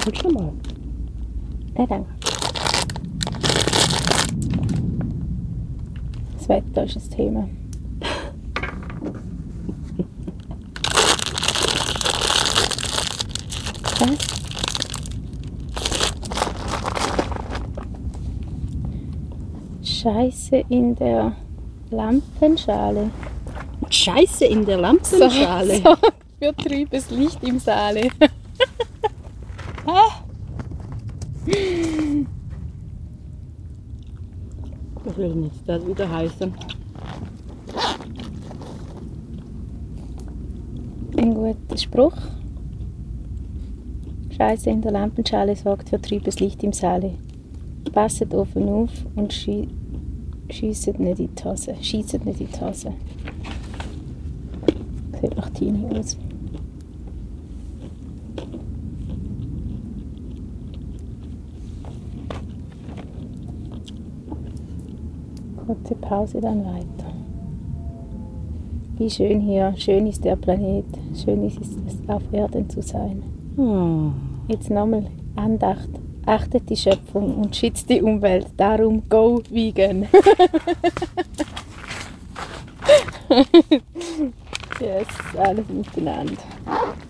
Willst du mal? Nein, danke. Das Wetter ist das Thema. Was? Scheiße in der Lampenschale. Scheiße in der Lampenschale. So für trübes Licht im Saale. Was will denn jetzt das wieder heißen? Ein guter Spruch. Scheiße in der Lampenschale sorgt für trübes Licht im Saale. Passet offen auf und schiesset nicht in die Hose. Schiesset nicht in die Hose. Sieht nach Tini aus. Kurze Pause, dann weiter. Wie schön hier, schön ist der Planet, schön ist es auf Erden zu sein. Oh. Jetzt nochmal Andacht. Achtet die Schöpfung und schützt die Umwelt. Darum go vegan. Yes, alles miteinander.